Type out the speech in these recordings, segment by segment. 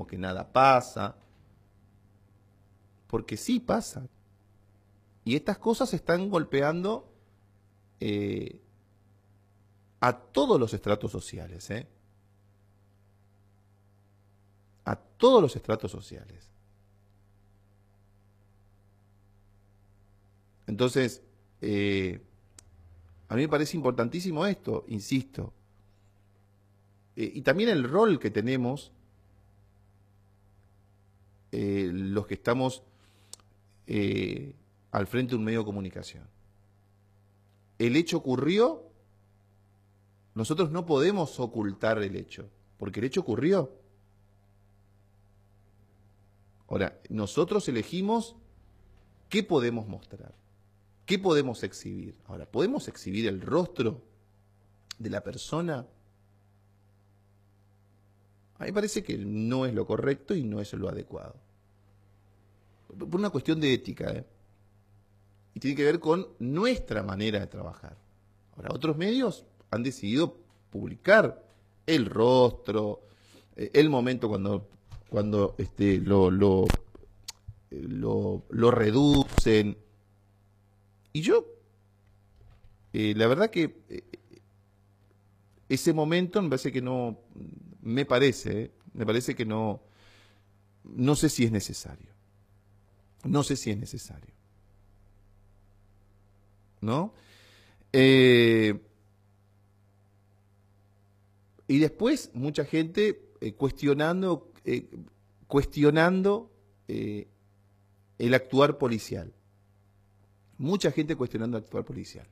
como que nada pasa, porque sí pasa. Y estas cosas están golpeando a todos los estratos sociales, a todos los estratos sociales. Entonces, a mí me parece importantísimo esto, insisto. Y también el rol que tenemos los que estamos al frente de un medio de comunicación. El hecho ocurrió, nosotros no podemos ocultar el hecho, porque el hecho ocurrió. Ahora, nosotros elegimos qué podemos mostrar, qué podemos exhibir. Ahora, ¿podemos exhibir el rostro de la persona? A mí me parece que no es lo correcto y no es lo adecuado. Por una cuestión de ética, y tiene que ver con nuestra manera de trabajar. Ahora, otros medios han decidido publicar el rostro, el momento cuando lo reducen. Y yo, la verdad que ese momento me parece que no, me parece que no sé si es necesario. No sé si es necesario. ¿No? Y después mucha gente cuestionando el actuar policial. Mucha gente cuestionando el actuar policial.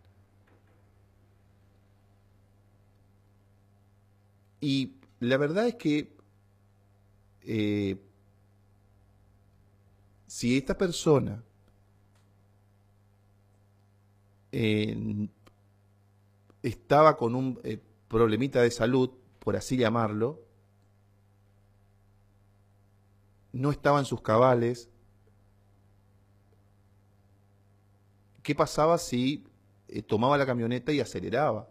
Y la verdad es que si esta persona estaba con un problemita de salud, por así llamarlo, no estaba en sus cabales, ¿qué pasaba si tomaba la camioneta y aceleraba?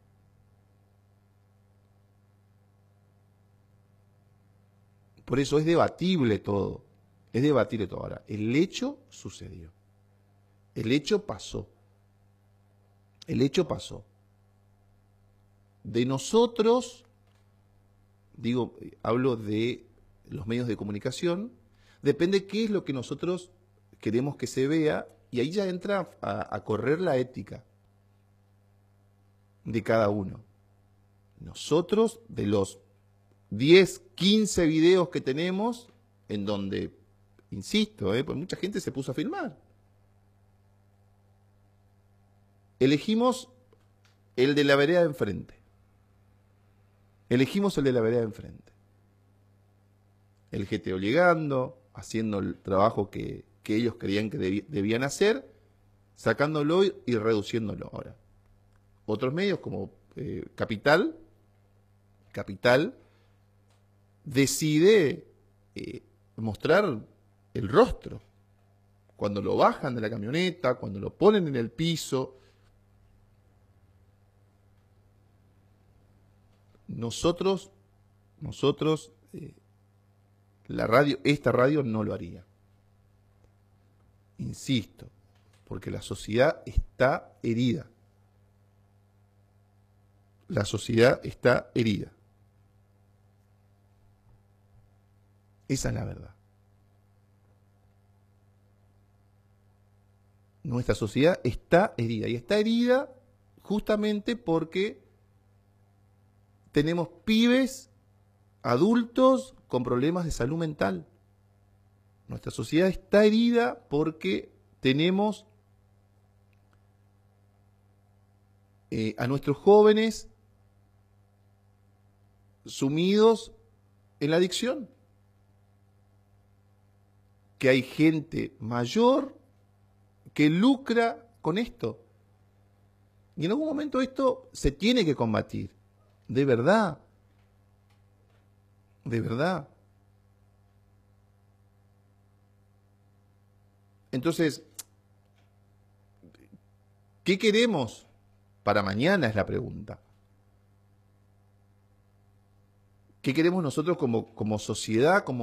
Por eso es debatible todo. Es debatible todo. Ahora, el hecho sucedió. El hecho pasó. El hecho pasó. De nosotros, digo, hablo de los medios de comunicación, depende qué es lo que nosotros queremos que se vea, y ahí ya entra a correr la ética de cada uno. Nosotros, de los 10, 15 videos que tenemos, en donde, insisto, pues mucha gente se puso a filmar. Elegimos el de la vereda de enfrente. Elegimos el de la vereda de enfrente. El GTO llegando, haciendo el trabajo que ellos creían que debían hacer, sacándolo y reduciéndolo. Ahora, otros medios como Capital decide mostrar el rostro. Cuando lo bajan de la camioneta, cuando lo ponen en el piso. Nosotros, esta radio no lo haría. Insisto, porque la sociedad está herida. La sociedad está herida. Esa es la verdad. Nuestra sociedad está herida. Y está herida justamente porque tenemos pibes, adultos con problemas de salud mental. Nuestra sociedad está herida porque tenemos a nuestros jóvenes sumidos en la adicción. Que hay gente mayor que lucra con esto. Y en algún momento esto se tiene que combatir. De verdad. De verdad. Entonces, ¿qué queremos para mañana? Es la pregunta. ¿Qué queremos nosotros como sociedad, como